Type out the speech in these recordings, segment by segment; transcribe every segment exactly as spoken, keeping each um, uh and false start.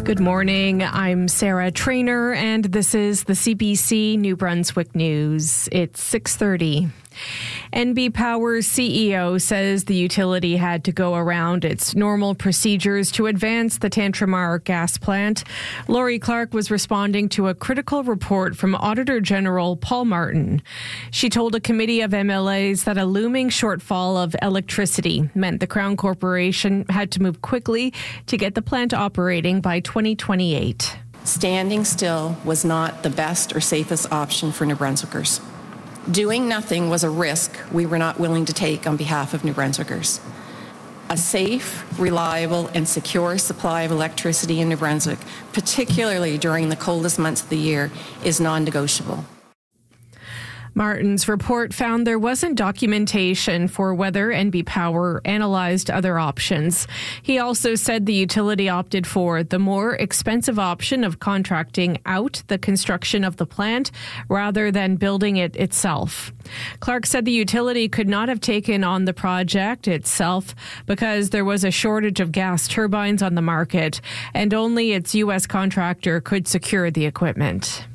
Good morning. I'm Sarah Trainer, and this is the C B C New Brunswick News. It's six thirty. N B Power's C E O says the utility had to go around its normal procedures to advance the Tantramar gas plant. Laurie Clark was responding to a critical report from Auditor General Paul Martin. She told a committee of M L As that a looming shortfall of electricity meant the Crown Corporation had to move quickly to get the plant operating by twenty twenty-eight. Standing still was not the best or safest option for New Brunswickers. Doing nothing was a risk we were not willing to take on behalf of New Brunswickers. A safe, reliable, and secure supply of electricity in New Brunswick, particularly during the coldest months of the year, is non-negotiable. Martin's report found there wasn't documentation for whether N B Power analyzed other options. He also said the utility opted for the more expensive option of contracting out the construction of the plant rather than building it itself. Clark said the utility could not have taken on the project itself because there was a shortage of gas turbines on the market, and only its U S contractor could secure the equipment.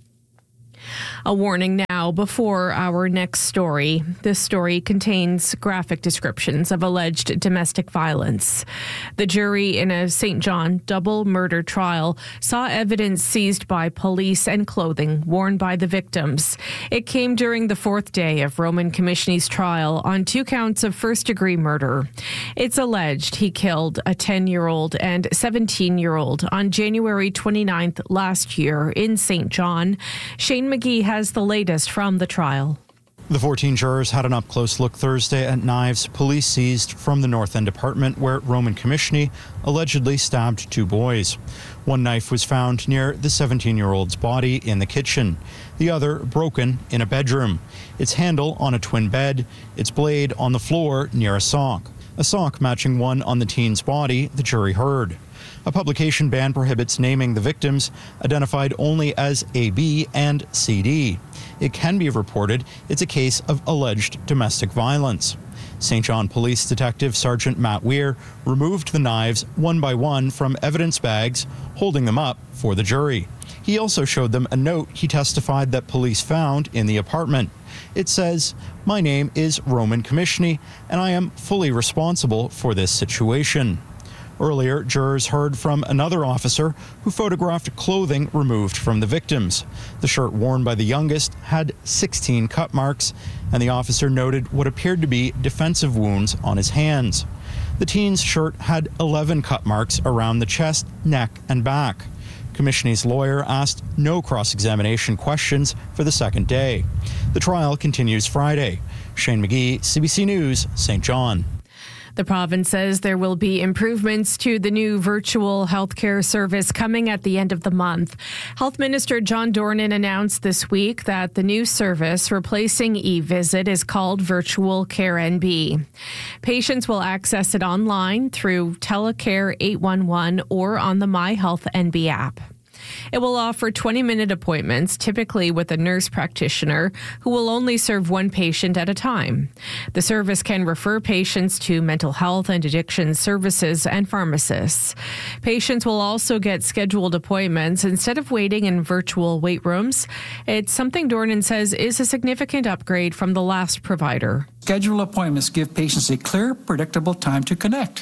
A warning now before our next story. This story contains graphic descriptions of alleged domestic violence. The jury in a Saint John double murder trial saw evidence seized by police and clothing worn by the victims. It came during the fourth day of Roman Komishny's trial on two counts of first-degree murder. It's alleged he killed a ten-year-old and seventeen-year-old on January twenty-ninth last year in Saint John. Shane McGee has the latest from the trial. The fourteen jurors had an up-close look Thursday at knives police seized from the North End apartment where Roman Komishny allegedly stabbed two boys. One knife was found near the seventeen-year-old's body in the kitchen, the other broken in a bedroom, its handle on a twin bed, its blade on the floor near a sock. A sock matching one on the teen's body, the jury heard. A publication ban prohibits naming the victims, identified only as A B and C D. It can be reported it's a case of alleged domestic violence. Saint John Police Detective Sergeant Matt Weir removed the knives one by one from evidence bags, holding them up for the jury. He also showed them a note he testified that police found in the apartment. It says, "My name is Roman Komishny, and I am fully responsible for this situation." Earlier, jurors heard from another officer who photographed clothing removed from the victims. The shirt worn by the youngest had sixteen cut marks, and the officer noted what appeared to be defensive wounds on his hands. The teen's shirt had eleven cut marks around the chest, neck, and back. Komishny's lawyer asked no cross-examination questions for the second day. The trial continues Friday. Shane McGee, C B C News, Saint John. The province says there will be improvements to the new virtual healthcare service coming at the end of the month. Health Minister John Dornan announced this week that the new service replacing eVisit is called Virtual Care N B. Patients will access it online through Telecare eight one one or on the MyHealth N B app. It will offer twenty-minute appointments, typically with a nurse practitioner, who will only serve one patient at a time. The service can refer patients to mental health and addiction services and pharmacists. Patients will also get scheduled appointments instead of waiting in virtual wait rooms. It's something Dornan says is a significant upgrade from the last provider. Scheduled appointments give patients a clear, predictable time to connect.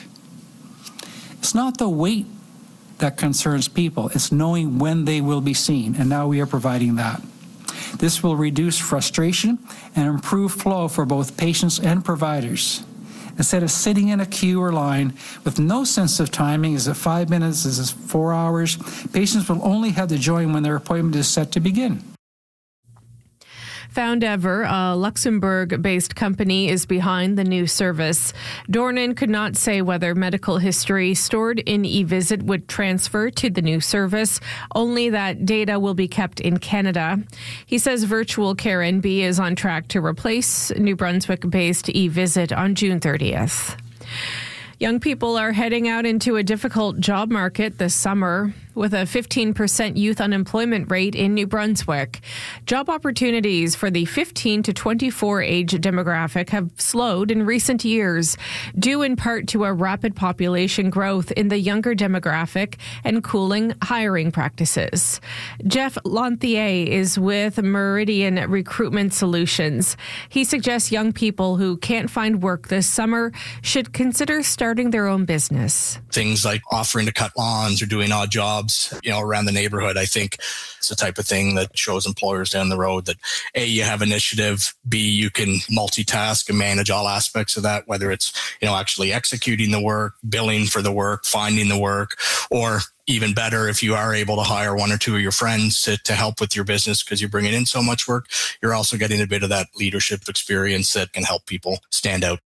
It's not the wait that concerns people. It's knowing when they will be seen, and now we are providing that. This will reduce frustration and improve flow for both patients and providers. Instead of sitting in a queue or line with no sense of timing, is it five minutes, is it four hours, patients will only have to join when their appointment is set to begin. Foundever, a Luxembourg-based company, is behind the new service. Dornan could not say whether medical history stored in eVisit would transfer to the new service, only that data will be kept in Canada. He says Virtual Care N B is on track to replace New Brunswick-based eVisit on June thirtieth. Young people are heading out into a difficult job market this summer. with a fifteen percent youth unemployment rate in New Brunswick. Job opportunities for the fifteen to twenty-four age demographic have slowed in recent years, due in part to a rapid population growth in the younger demographic and cooling hiring practices. Jeff Lanthier is with Meridian Recruitment Solutions. He suggests young people who can't find work this summer should consider starting their own business. Things like offering to cut lawns or doing odd jobs, you know, around the neighborhood. I think it's the type of thing that shows employers down the road that A, you have initiative, B, you can multitask and manage all aspects of that, whether it's, you know, actually executing the work, billing for the work, finding the work, or even better, if you are able to hire one or two of your friends to, to help with your business because you're bringing in so much work, you're also getting a bit of that leadership experience that can help people stand out.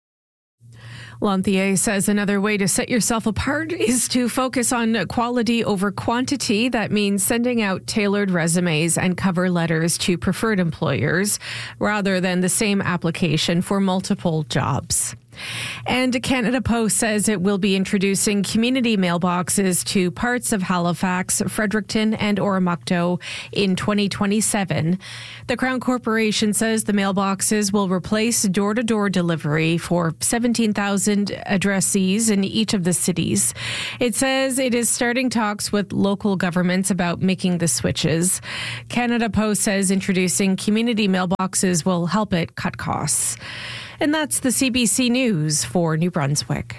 Lanthier says another way to set yourself apart is to focus on quality over quantity. That means sending out tailored resumes and cover letters to preferred employers rather than the same application for multiple jobs. And Canada Post says it will be introducing community mailboxes to parts of Halifax, Fredericton and Oromocto in twenty twenty-seven. The Crown Corporation says the mailboxes will replace door-to-door delivery for seventeen thousand addressees in each of the cities. It says it is starting talks with local governments about making the switches. Canada Post says introducing community mailboxes will help it cut costs. And that's the C B C News for New Brunswick.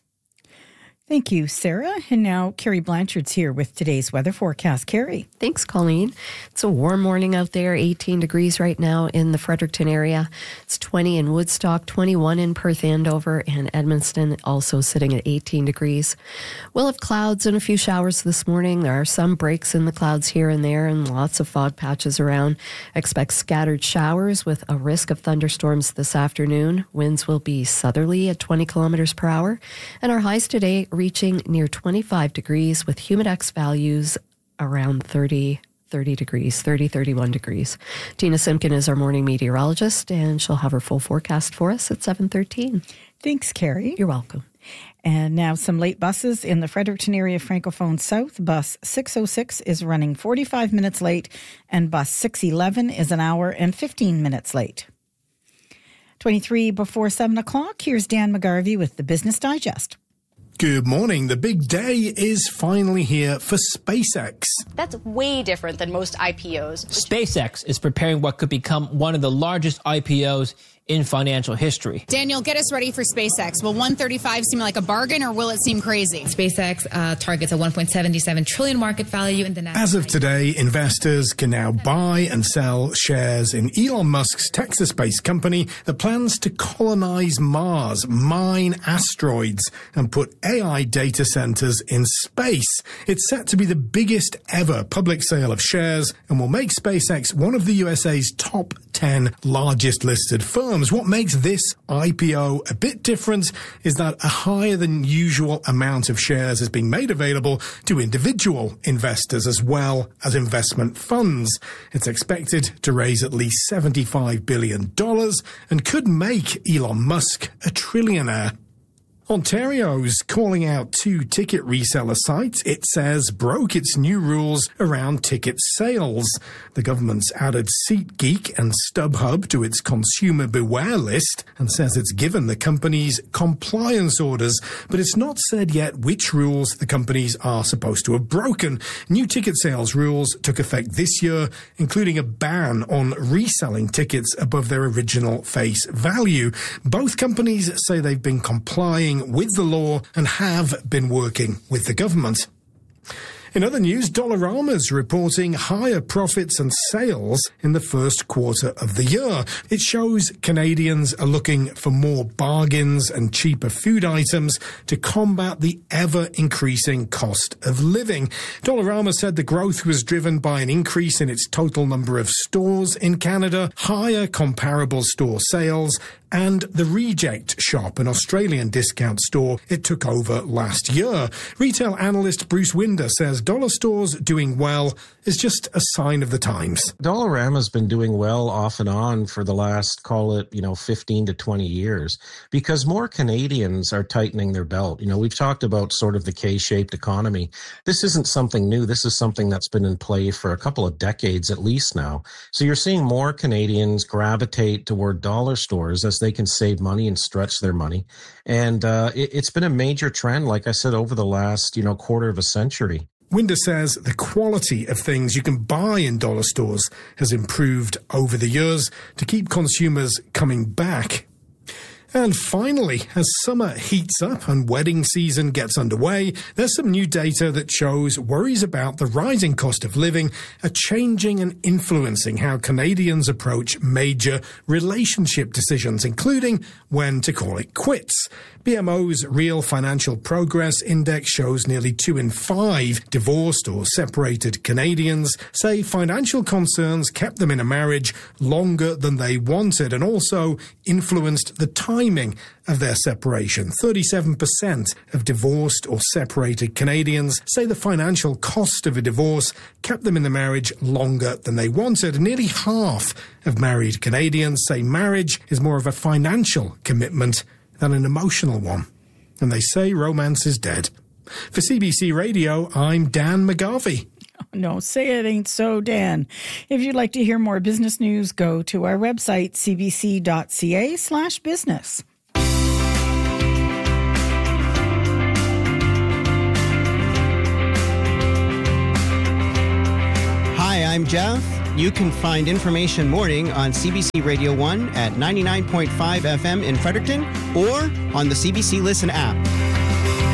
Thank you, Sarah. And now Carrie Blanchard's here with today's weather forecast. Carrie. Thanks, Colleen. It's a warm morning out there, eighteen degrees right now in the Fredericton area. It's twenty in Woodstock, twenty-one in Perth Andover, and Edmundston also sitting at eighteen degrees. We'll have clouds and a few showers this morning. There are some breaks in the clouds here and there and lots of fog patches around. Expect scattered showers with a risk of thunderstorms this afternoon. Winds will be southerly at twenty kilometers per hour, and our highs today reaching near twenty-five degrees with humidex values around thirty, thirty degrees, thirty, thirty-one degrees. Tina Simpkin is our morning meteorologist, and she'll have her full forecast for us at seven thirteen. Thanks, Carrie. You're welcome. And now some late buses in the Fredericton area Francophone South. Bus six oh six is running forty-five minutes late, and bus six eleven is an hour and fifteen minutes late. twenty-three before seven o'clock, here's Dan McGarvey with the Business Digest. Good morning. The big day is finally here for SpaceX. That's way different than most I P Os. Which... SpaceX is preparing what could become one of the largest I P Os in financial history. Daniel, get us ready for SpaceX. Will one thirty-five seem like a bargain, or will it seem crazy? SpaceX uh, targets a one point seven seven trillion market value in the next. As of today, investors can now buy and sell shares in Elon Musk's Texas-based company that plans to colonize Mars, mine asteroids, and put A I data centers in space. It's set to be the biggest ever public sale of shares and will make SpaceX one of the U S A's top ten largest listed firms. What makes this I P O a bit different is that a higher than usual amount of shares is being made available to individual investors as well as investment funds. It's expected to raise at least seventy-five billion dollars and could make Elon Musk a trillionaire. Ontario's calling out two ticket reseller sites it says broke its new rules around ticket sales. The government's added SeatGeek and StubHub to its consumer beware list and says it's given the companies compliance orders, but it's not said yet which rules the companies are supposed to have broken. New ticket sales rules took effect this year, including a ban on reselling tickets above their original face value. Both companies say they've been complying with the law and have been working with the government. In other news, Dollarama's reporting higher profits and sales in the first quarter of the year. It shows Canadians are looking for more bargains and cheaper food items to combat the ever-increasing cost of living. Dollarama said the growth was driven by an increase in its total number of stores in Canada, higher comparable store sales, and The Reject Shop, an Australian discount store it took over last year. Retail analyst Bruce Winder says dollar stores doing well is just a sign of the times. Dollarama's been doing well off and on for the last, call it, you know, fifteen to twenty years, because more Canadians are tightening their belt. You know, we've talked about sort of the K-shaped economy. This isn't something new. This is something that's been in play for a couple of decades at least now. So you're seeing more Canadians gravitate toward dollar stores as they can save money and stretch their money. And uh, it, it's been a major trend, like I said, over the last, you know, quarter of a century. Winder says the quality of things you can buy in dollar stores has improved over the years to keep consumers coming back. And finally, as summer heats up and wedding season gets underway, there's some new data that shows worries about the rising cost of living are changing and influencing how Canadians approach major relationship decisions, including when to call it quits. B M O's Real Financial Progress Index shows nearly two in five divorced or separated Canadians say financial concerns kept them in a marriage longer than they wanted and also influenced the timing of their separation. thirty-seven percent of divorced or separated Canadians say the financial cost of a divorce kept them in the marriage longer than they wanted. And nearly half of married Canadians say marriage is more of a financial commitment than an emotional one. And they say romance is dead. For C B C Radio, I'm Dan McGarvey. No, say it ain't so, Dan. If you'd like to hear more business news, go to our website, cbc.ca slash business. Hi, I'm Jeff. You can find Information Morning on C B C Radio one at ninety-nine point five F M in Fredericton or on the C B C Listen app.